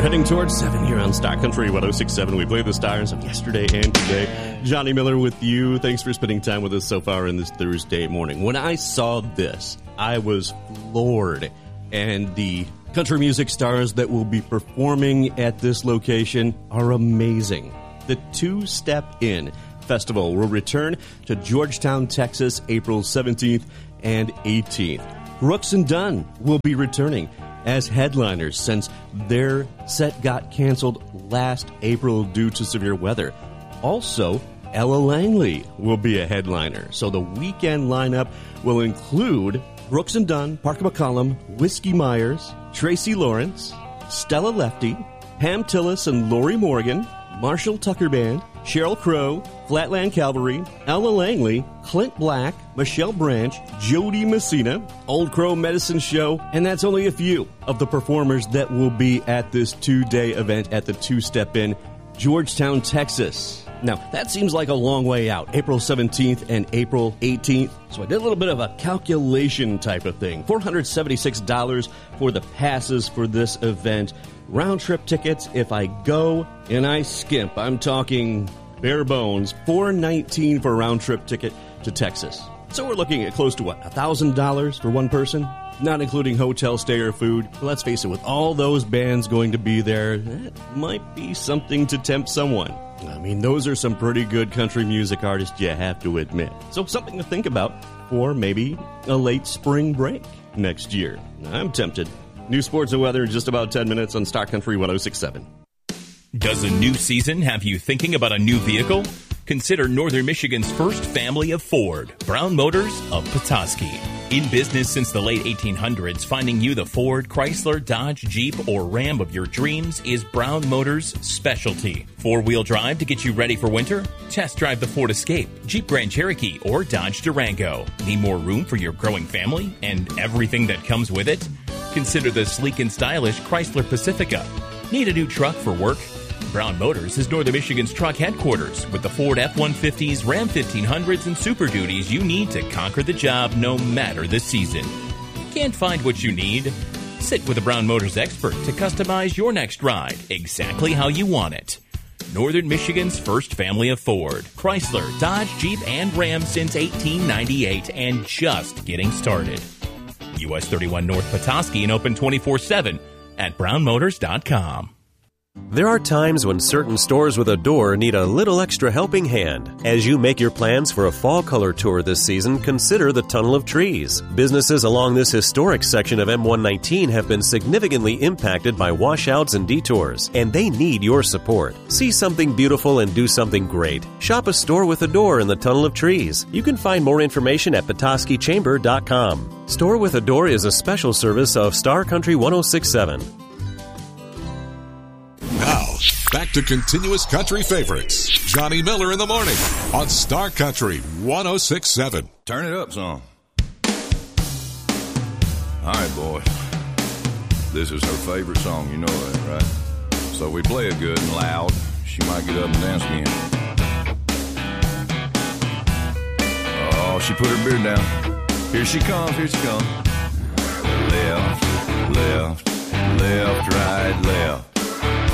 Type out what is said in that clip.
We're heading towards 7 here on Star Country 106.7. We play the stars of yesterday and today. Johnny Miller with you. Thanks for spending time with us so far in this Thursday morning. When I saw this, I was floored. And the country music stars that will be performing at this location are amazing. The Two Step In Festival will return to Georgetown, Texas, April 17th and 18th. Brooks and Dunn will be returning as headliners since their set got canceled last April due to severe weather. Also, Ella Langley will be a headliner. So the weekend lineup will include Brooks and Dunn, Parker McCollum, Whiskey Myers, Tracy Lawrence, Stella Lefty, Pam Tillis and Lori Morgan, Marshall Tucker Band, Sheryl Crow, Flatland Cavalry, Ella Langley, Clint Black, Michelle Branch, Jody Messina, Old Crow Medicine Show, and that's only a few of the performers that will be at this two-day event at the Two Step In, Georgetown, Texas. Now, that seems like a long way out, April 17th and April 18th. So I did a little bit of a calculation type of thing. $476 for the passes for this event. Round-trip tickets, if I go and I skimp, I'm talking bare bones, $419 for a round-trip ticket to Texas. So we're looking at close to, $1,000 for one person? Not including hotel stay or food. But let's face it, with all those bands going to be there, that might be something to tempt someone. I mean, those are some pretty good country music artists, you have to admit. So something to think about for maybe a late spring break next year. I'm tempted. New sports and weather in just about 10 minutes on Star Country 106.7. Does a new season have you thinking about a new vehicle? Consider Northern Michigan's first family of Ford, Brown Motors of Petoskey. In business since the late 1800s, finding you the Ford, Chrysler, Dodge, Jeep, or Ram of your dreams is Brown Motors' specialty. Four-wheel drive to get you ready for winter? Test drive the Ford Escape, Jeep Grand Cherokee, or Dodge Durango. Need more room for your growing family and everything that comes with it? Consider the sleek and stylish Chrysler Pacifica. Need a new truck for work? Brown Motors is Northern Michigan's truck headquarters with the Ford F-150s, Ram 1500s, and Super Duties you need to conquer the job no matter the season. Can't find what you need? Sit with a Brown Motors expert to customize your next ride exactly how you want it. Northern Michigan's first family of Ford, Chrysler, Dodge, Jeep, and Ram since 1898 and just getting started. US 31 North Petoskey and open 24/7 at brownmotors.com. There are times when certain stores with a door need a little extra helping hand. As you make your plans for a fall color tour this season, consider the Tunnel of Trees. Businesses along this historic section of M119 have been significantly impacted by washouts and detours, and they need your support. See something beautiful and do something great. Shop a store with a door in the Tunnel of Trees. You can find more information at PetoskeyChamber.com. Store with a Door is a special service of Star Country 106.7. Now, back to continuous country favorites. Johnny Miller in the morning on Star Country 106.7. Turn it up some. All right, boys. This is her favorite song. You know that, right? So we play it good and loud. She might get up and dance again. Oh, she put her beard down. Here she comes, here she comes. Left, left, left, right, left.